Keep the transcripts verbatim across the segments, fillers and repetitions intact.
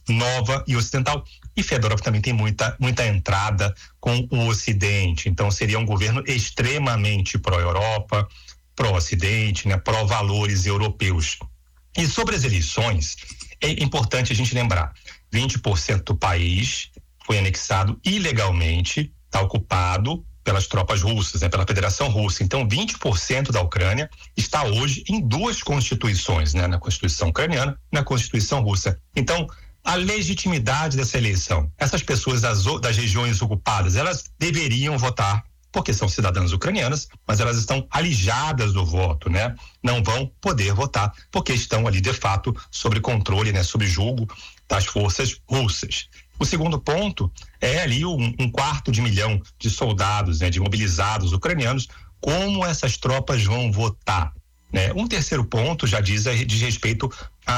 nova e ocidental. E Fedorov também tem muita, muita entrada com o Ocidente. Então seria um governo extremamente pró-Europa, pró-Ocidente, né, pró-valores europeus. E sobre as eleições, é importante a gente lembrar, vinte por cento do país foi anexado ilegalmente, está ocupado pelas tropas russas, né, pela Federação Russa. Então, vinte por cento da Ucrânia está hoje em duas constituições, né, na Constituição ucraniana e na Constituição russa. Então, a legitimidade dessa eleição, essas pessoas das, das regiões ocupadas, elas deveriam votar porque são cidadãs ucranianas, mas elas estão alijadas do voto, né? Não vão poder votar porque estão ali de fato sob controle, né, sob julgo das forças russas. O segundo ponto é ali um, um quarto de milhão de soldados, né, de mobilizados ucranianos. Como essas tropas vão votar, né? Um terceiro ponto já diz diz respeito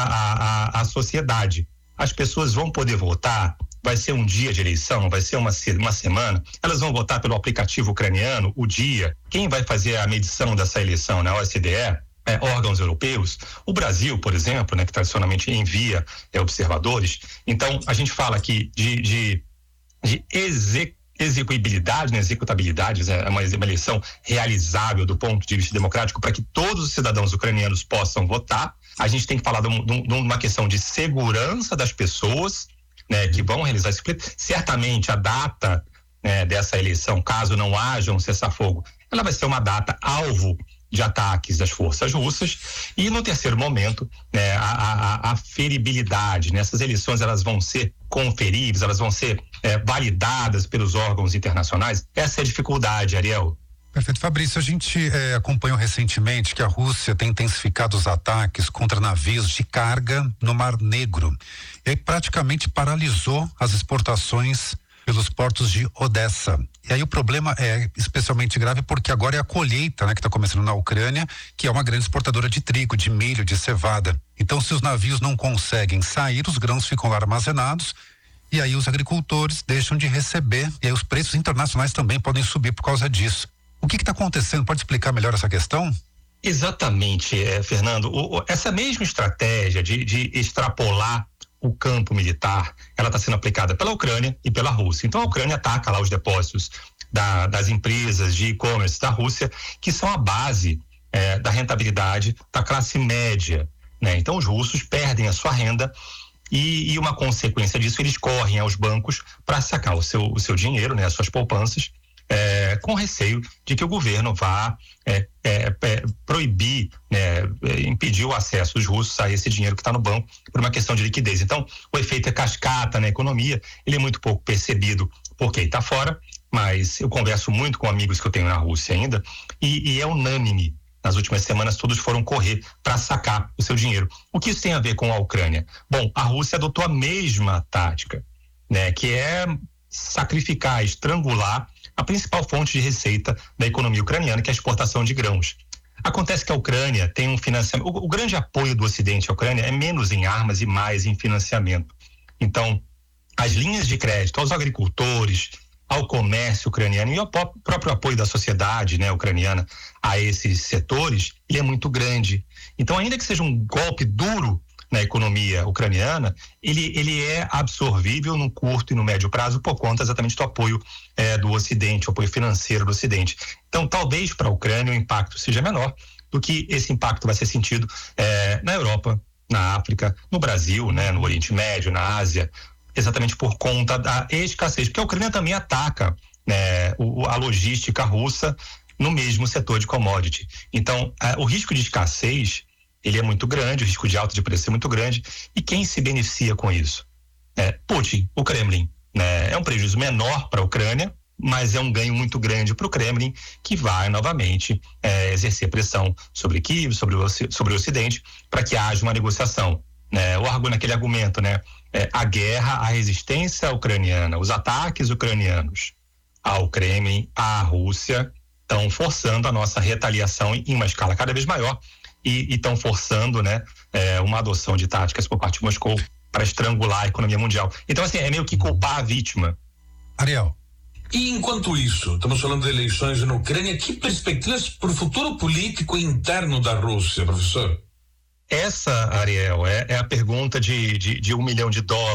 à, à, à sociedade. As pessoas vão poder votar? Vai ser um dia de eleição? Vai ser uma, uma semana? Elas vão votar pelo aplicativo ucraniano, o dia? Quem vai fazer a medição dessa eleição, né? O O S D E? É, órgãos europeus, o Brasil, por exemplo, né, que tradicionalmente envia é, observadores. Então, a gente fala aqui de, de, de exec, execuibilidade, né, executabilidade, é uma, uma eleição realizável do ponto de vista democrático para que todos os cidadãos ucranianos possam votar. A gente tem que falar de, um, de uma questão de segurança das pessoas, né, que vão realizar esse pleito. Certamente a data, né, dessa eleição, caso não haja um cessar-fogo, ela vai ser uma data alvo de ataques das forças russas. E no terceiro momento, né, a, a, a feribilidade, né? Essas eleições elas vão ser conferíveis, elas vão ser é, validadas pelos órgãos internacionais. Essa é a dificuldade, Ariel. Perfeito. Fabrício, a gente é, acompanhou recentemente que a Rússia tem intensificado os ataques contra navios de carga no Mar Negro e aí praticamente paralisou as exportações pelos portos de Odessa. E aí o problema é especialmente grave porque agora é a colheita, né, que está começando na Ucrânia, que é uma grande exportadora de trigo, de milho, de cevada. Então, se os navios não conseguem sair, os grãos ficam lá armazenados e aí os agricultores deixam de receber e aí os preços internacionais também podem subir por causa disso. O que está acontecendo? Pode explicar melhor essa questão? Exatamente, é, Fernando. O, o, essa mesma estratégia de, de extrapolar o campo militar, ela está sendo aplicada pela Ucrânia e pela Rússia. Então a Ucrânia ataca lá os depósitos da, das empresas de e-commerce da Rússia, que são a base é, da rentabilidade da classe média, né? Então os russos perdem a sua renda e, e uma consequência disso, eles correm aos bancos para sacar o seu, o seu dinheiro, né? As suas poupanças, É, com receio de que o governo vá é, é, é, proibir, né, impedir o acesso dos russos a esse dinheiro que está no banco por uma questão de liquidez. Então, o efeito é cascata na economia, ele é muito pouco percebido por quem está fora, mas eu converso muito com amigos que eu tenho na Rússia ainda e, e é unânime. Nas últimas semanas, todos foram correr para sacar o seu dinheiro. O que isso tem a ver com a Ucrânia? Bom, a Rússia adotou a mesma tática, né, que é sacrificar, estrangular a principal fonte de receita da economia ucraniana, que é a exportação de grãos. Acontece que a Ucrânia tem um financiamento, o, o grande apoio do Ocidente à Ucrânia é menos em armas e mais em financiamento. Então, as linhas de crédito aos agricultores, ao comércio ucraniano e ao próprio apoio da sociedade, né, ucraniana a esses setores, ele é muito grande. Então, ainda que seja um golpe duro na economia ucraniana, ele, ele é absorvível no curto e no médio prazo por conta exatamente do apoio eh, do Ocidente, o apoio financeiro do Ocidente. Então, talvez para a Ucrânia o impacto seja menor do que esse impacto vai ser sentido eh, na Europa, na África, no Brasil, né, no Oriente Médio, na Ásia, exatamente por conta da escassez, porque a Ucrânia também ataca, né, o, a logística russa no mesmo setor de commodity. Então, eh, o risco de escassez ele é muito grande, o risco de alta de preço é muito grande. E quem se beneficia com isso? É Putin, o Kremlin, né? É um prejuízo menor para a Ucrânia, mas é um ganho muito grande para o Kremlin, que vai novamente é, exercer pressão sobre Kiev, sobre o, sobre o Ocidente, para que haja uma negociação. Né? O, naquele argumento, né? É, a guerra, a resistência ucraniana, os ataques ucranianos ao Kremlin, à Rússia, estão forçando a nossa retaliação em uma escala cada vez maior, e estão forçando, né, é, uma adoção de táticas por parte de Moscou para estrangular a economia mundial. Então, assim, é meio que culpar a vítima. Ariel. E enquanto isso, estamos falando de eleições na Ucrânia, que perspectivas para o futuro político interno da Rússia, professor? Essa, Ariel, é, é a pergunta de, de, de um milhão de dólares